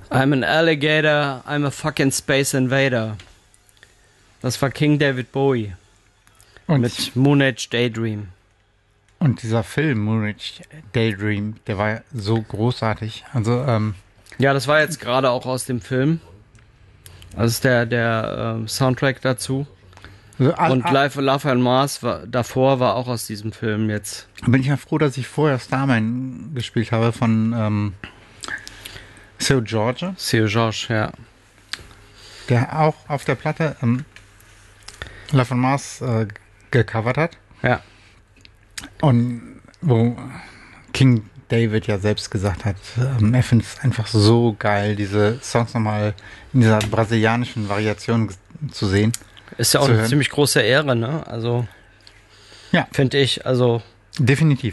I'm an alligator, I'm a fucking space invader. Das war King David Bowie. Und mit Moon Age Daydream. Und dieser Film, Moon Age Daydream, der war so großartig. Also, ja, das war jetzt gerade auch aus dem Film. Das ist der Soundtrack dazu. also Und Love and Mars davor war auch aus diesem Film jetzt. bin ich ja froh, dass ich vorher Starman gespielt habe von Seu Jorge. Seu Jorge, ja. Der auch auf der Platte Love and Mars gecovert hat. Ja. Und wo King David ja selbst gesagt hat, er findet es einfach so geil, diese Songs nochmal in dieser brasilianischen Variation zu sehen. Ist ja auch eine ziemlich große Ehre, ne? Also, ja, finde ich, also. Definitiv.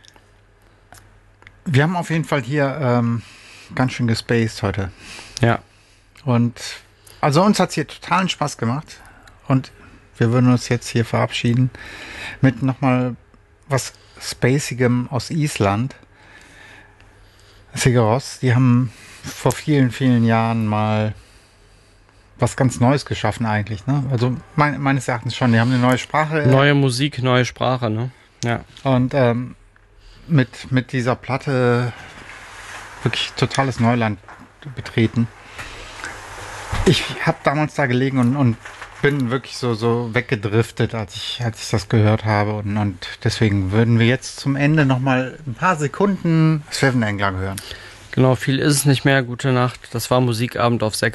Wir haben auf jeden Fall hier ganz schön gespaced heute. Ja. Und also uns hat es hier totalen Spaß gemacht. Und wir würden uns jetzt hier verabschieden mit nochmal was Spacigem aus Island. Sigur Rós, die haben vor vielen, vielen Jahren mal was ganz Neues geschaffen eigentlich, ne? Also meines Erachtens schon. Die haben eine neue Sprache. Neue Musik, neue Sprache, ne? Ja. Und mit dieser Platte wirklich totales Neuland betreten. Ich habe damals da gelegen und bin wirklich so weggedriftet, als ich das gehört habe. Und deswegen würden wir jetzt zum Ende nochmal ein paar Sekunden Seven Engler hören. Genau, viel ist es nicht mehr. Gute Nacht. Das war Musikabend auf 6.